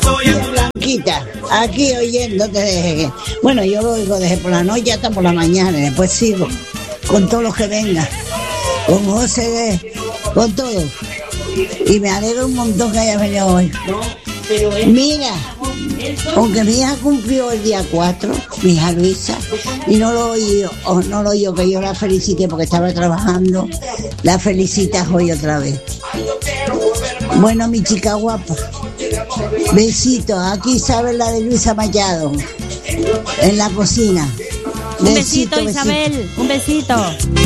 Blanquita, aquí oyéndote desde... Bueno, yo lo oigo desde por la noche hasta por la mañana, después sigo con todos los que vengan, con José, con todos. Y me alegro un montón que hayas venido hoy. Mira, aunque mi hija cumplió el día 4, mi hija Luisa, y no lo oí, que yo la felicité porque estaba trabajando, la felicitas hoy otra vez. Bueno, mi chica guapa, besitos, aquí sabes la de Luisa Mallado, en la cocina. Un besito, Isabel, un besito.